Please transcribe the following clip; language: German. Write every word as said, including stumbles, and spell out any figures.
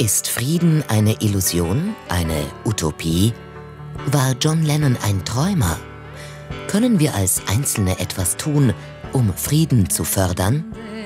Ist Frieden eine Illusion, eine Utopie? War John Lennon ein Träumer? Können wir als Einzelne etwas tun, um Frieden zu fördern?